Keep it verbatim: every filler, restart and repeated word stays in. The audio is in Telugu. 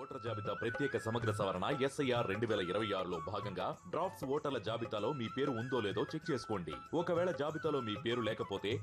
ఓటర్ జాబితా ప్రత్యేక సమగ్ర సవరణ ఎస్ఐఆర్ రెండు వేల ఇరవై ఆరులో భాగంగా డ్రాఫ్ట్స్ ఓటర్ల జాబితాలో మీ పేరు ఉందో లేదో చెక్ చేసుకోండి. ఒకవేళ జాబితాలో మీ పేరు లేకపోతే